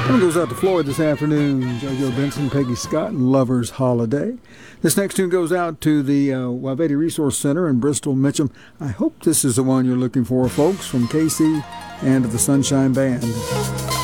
One goes out to Floyd this afternoon, JoJo Benson, Peggy Scott, and Lover's Holiday. This next tune goes out to the Waveti Resource Center in Bristol, Mitcham. I hope this is the one you're looking for, folks, from Casey and the Sunshine Band.